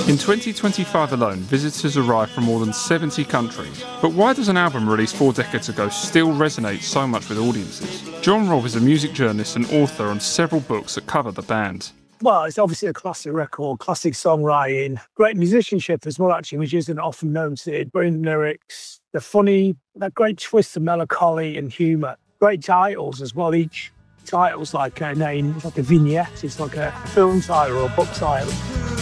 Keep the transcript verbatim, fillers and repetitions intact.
In twenty twenty-five alone, visitors arrived from more than seventy countries. But why does an album released four decades ago still resonate so much with audiences? John Rolfe is a music journalist and author on several books that cover the band. Well, it's obviously a classic record, classic songwriting, great musicianship as well, actually, which isn't often noted. Brilliant lyrics, the funny, that great twist of melancholy and humour. Great titles as well. Each title's like a name, it's like a vignette, it's like a film title or a book title.